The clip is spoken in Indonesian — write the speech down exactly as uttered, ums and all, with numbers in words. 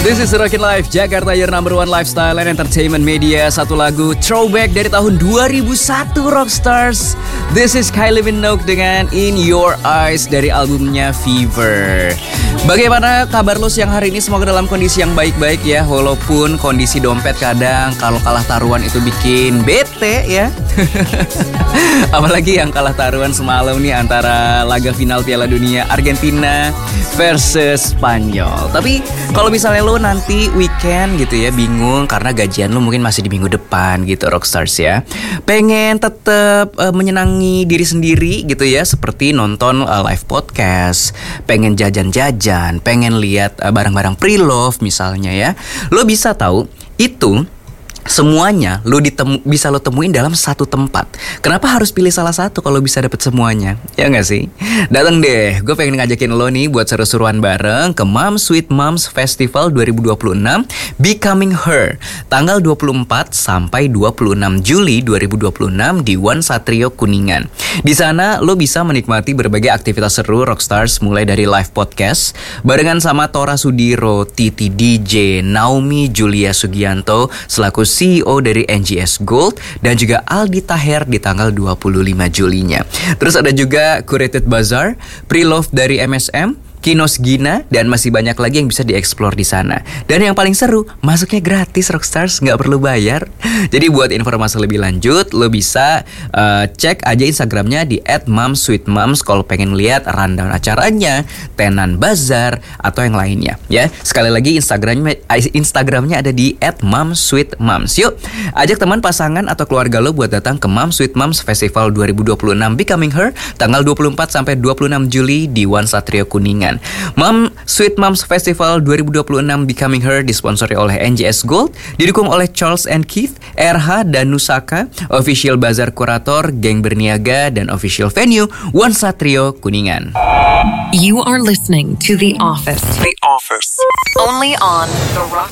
This is Rockin' Life, Jakarta your number one lifestyle and entertainment media. Satu lagu throwback dari tahun dua ribu satu Rockstars. This is Kylie Minogue dengan In Your Eyes dari albumnya Fever. Bagaimana kabar lo siang hari ini? Semoga dalam kondisi yang baik-baik ya. Walaupun kondisi dompet kadang kalau kalah taruhan itu bikin bete ya. Apalagi yang kalah taruhan semalam nih antara laga final Piala Dunia Argentina versus Spanyol. Tapi kalau misalnya lo nanti weekend gitu ya bingung karena gajian lo mungkin masih di minggu depan gitu Rockstars ya. Pengen tetap uh, menyenangi diri sendiri gitu ya, seperti nonton uh, live podcast, pengen jajan-jajan, pengen lihat uh, barang-barang pre-love misalnya ya. Lo bisa tahu itu semuanya lo ditemu, bisa lo temuin dalam satu tempat. Kenapa harus pilih salah satu kalau bisa dapet semuanya? Ya gak sih? Datang deh, gue pengen ngajakin lo nih buat seru-seruan bareng ke Moms Sweet Moms Festival dua ribu dua puluh enam Becoming Her, tanggal dua puluh empat sampai dua puluh enam Juli dua ribu dua puluh enam di One Satrio Kuningan. Di sana lo bisa menikmati berbagai aktivitas seru Rockstars, mulai dari live podcast barengan sama Tora Sudiro, Titi D J, Naomi Julia Sugianto selaku C E O dari N G S Gold, dan juga Aldi Taher di tanggal dua puluh lima Julinya. Terus ada juga Curated Bazaar, Pre-Love dari M S M, Kinos Gina, dan masih banyak lagi yang bisa dieksplor di sana. Dan yang paling seru, masuknya gratis Rockstars, nggak perlu bayar. Jadi buat informasi lebih lanjut, lo bisa uh, cek aja Instagramnya di at momsweetmoms kalau pengen lihat rundown acaranya, tenan bazar, atau yang lainnya ya. Sekali lagi Instagramnya Instagramnya ada di at momsweetmoms. Yuk, ajak teman, pasangan, atau keluarga lo buat datang ke Moms Sweet Moms Festival dua ribu dua puluh enam Becoming Her, tanggal dua puluh empat sampai dua puluh enam Juli di One Satrio Kuningan. Mom Sweet Moms Festival dua ribu dua puluh enam Becoming Her disponsori oleh N G S Gold, didukung oleh Charles and Keith, R H dan Nusaka, official bazar kurator, geng berniaga, dan official venue One Satrio Kuningan. You are listening to The Office. The Office. Only on The Rock